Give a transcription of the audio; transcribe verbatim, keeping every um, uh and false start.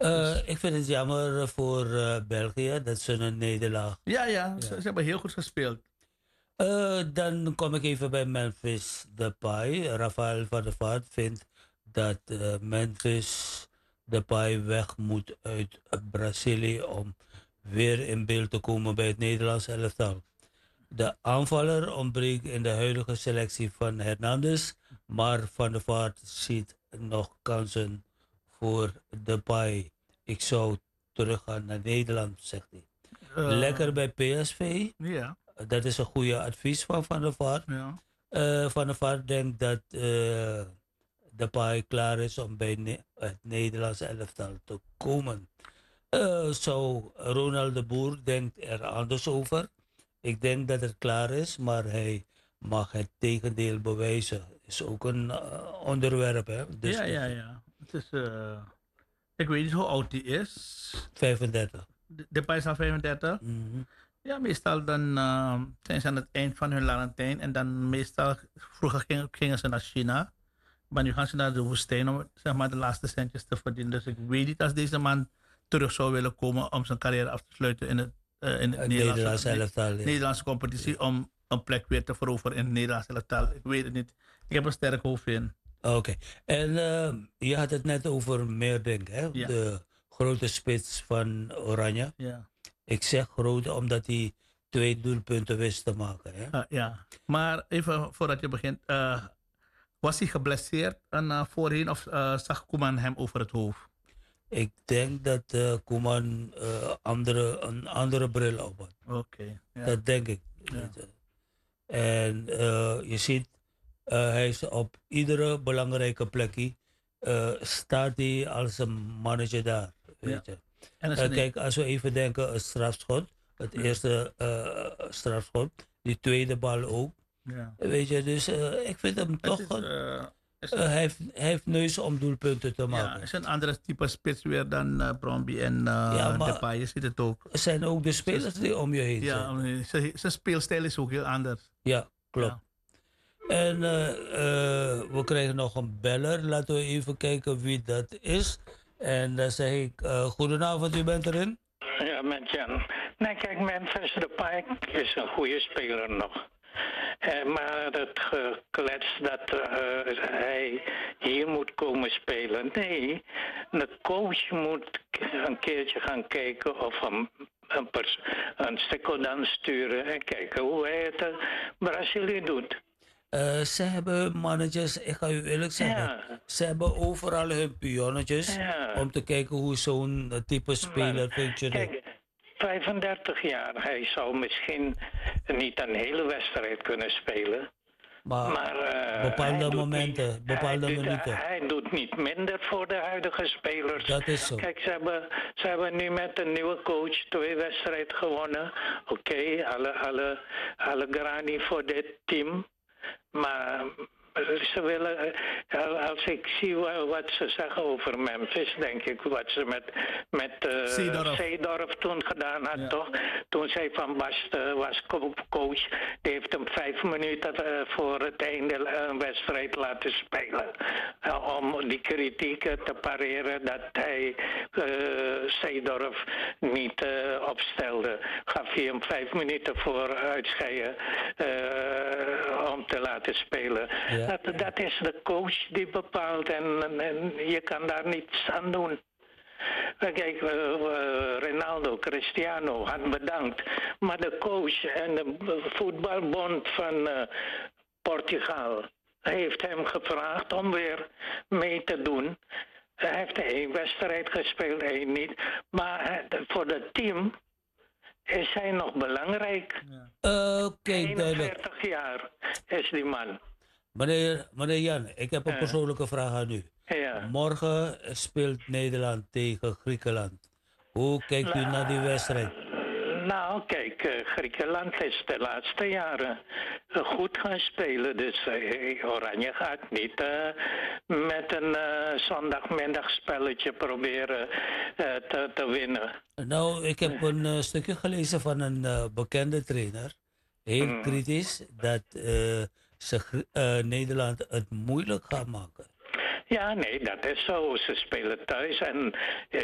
Uh, Dus ik vind het jammer voor uh, België dat ze een nederlaag. ja, ja, ze, Ja. ze hebben heel goed gespeeld. Uh, dan kom ik even bij Memphis Depay. Rafael van der Vaart vindt dat uh, Memphis Depay weg moet uit Brazilië om weer in beeld te komen bij het Nederlands elftal. De aanvaller ontbreekt in de huidige selectie van Hernandez, maar Van der Vaart ziet nog kansen voor Depay. Ik zou teruggaan naar Nederland, zegt hij. Uh, Lekker bij P S V. ja, Dat is een goede advies van Van der Vaart. ja. Uh, van der Vaart denkt dat uh, Depay klaar is om bij ne het Nederlandse elftal te komen. Uh, zo, Ronald de Boer denkt er anders over. Ik denk dat het klaar is, maar hij mag het tegendeel bewijzen. Is ook een uh, onderwerp, hè? Ja, ja, Discussie. ja. Het is, uh, ik weet niet hoe oud die is. vijfendertig. De, de is al vijfendertig. Mm-hmm. Ja, meestal dan uh, zijn ze aan het eind van hun Valentijn. En dan meestal, vroeger gingen, gingen ze naar China. Maar nu gaan ze naar de woestijn om zeg maar, de laatste centjes te verdienen. Dus ik weet niet als deze man terug zou willen komen om zijn carrière af te sluiten in het, uh, in het Een Nederlandse, Nederlandse elftal. Ja. Nederlandse competitie. Ja. Om een plek weer te veroveren in het Nederlandse elftal. Ik weet het niet. Ik heb een sterk hoofd in. Oké. Okay. En uh, je had het net over Meerdink, hè? Ja. De grote spits van Oranje. Ja. Ik zeg groot omdat hij twee doelpunten wist te maken. Hè? Uh, ja. Maar even voordat je begint. Uh, was hij geblesseerd en, uh, voorheen of uh, zag Koeman hem over het hoofd? Ik denk dat uh, Koeman uh, andere, een andere bril op had. Oké. Okay, ja. Dat denk ik. Ja. En uh, je ziet, uh, hij is op iedere belangrijke plekje uh, staat hij als een mannetje daar. Weet Ja. je. En Uh, kijk, als we even denken, een strafschot. Het ja. eerste uh, strafschot. Die tweede bal ook. Ja. Weet je, dus uh, ik vind hem het toch... Is, uh, is uh, hij, heeft, hij heeft neus om doelpunten te maken. Ja, is een andere type spits weer dan uh, Bromby en uh, ja, Depay. Je ziet het ook. Er zijn ook de spelers die om je heen ja, zijn. Zijn speelstijl is ook heel anders. Ja, klopt. Ja. En uh, uh, we krijgen nog een beller. Laten we even kijken wie dat is. En dan zeg ik, uh, goedenavond, u bent erin? Ja, met Jan. Nee, kijk, Memphis Depay is een goede speler nog. Uh, maar het geklets dat uh, hij hier moet komen spelen. Nee, de coach moet een keertje gaan kijken of een, een, pers- een stikkel dan sturen en kijken hoe hij het in Brazilië doet. Uh, ze hebben mannetjes, ik ga u eerlijk zeggen, ja. Ze hebben overal hun pionnetjes ja. om te kijken hoe zo'n type speler functioneert. vijfendertig jaar, hij zou misschien niet een hele wedstrijd kunnen spelen. Maar, maar uh, bepaalde momenten, niet, bepaalde hij minuten. Doet, hij doet niet minder voor de huidige spelers. Dat is zo. Kijk, ze hebben, ze hebben nu met een nieuwe coach twee wedstrijden gewonnen. Oké, okay, alle, alle, alle grani voor dit team. Maar ze willen, als ik zie wat ze zeggen over Memphis, denk ik wat ze met, met uh, Seedorf toen gedaan had, ja. toch? Toen zij Van Basten was coach, die heeft hem vijf minuten uh, voor het einde een wedstrijd laten spelen. Uh, om die kritiek te pareren dat hij uh, Seedorf niet uh, opstelde. Gaf hij hem vijf minuten voor uitscheiden uh, om te laten spelen. Ja. Dat, dat is de coach die bepaalt en, en je kan daar niets aan doen. Kijk, uh, uh, Ronaldo, Cristiano had bedankt. Maar de coach en de voetbalbond van uh, Portugal heeft hem gevraagd om weer mee te doen. Hij heeft één wedstrijd gespeeld, één niet. Maar uh, voor het team is hij nog belangrijk. Ja. Uh, okay, eenenveertig jaar is die man. Meneer, meneer Jan, ik heb een uh, persoonlijke vraag aan u. Ja. Morgen speelt Nederland tegen Griekenland. Hoe kijkt u La, naar die wedstrijd? Nou, kijk, uh, Griekenland is de laatste jaren uh, goed gaan spelen. Dus uh, Oranje gaat niet uh, met een uh, zondagmiddagspelletje proberen uh, te, te winnen. Nou, ik heb een uh, stukje gelezen van een uh, bekende trainer. Heel mm. kritisch dat... Uh, ze uh, Nederland het moeilijk gaan maken. Ja, nee, dat is zo. Ze spelen thuis en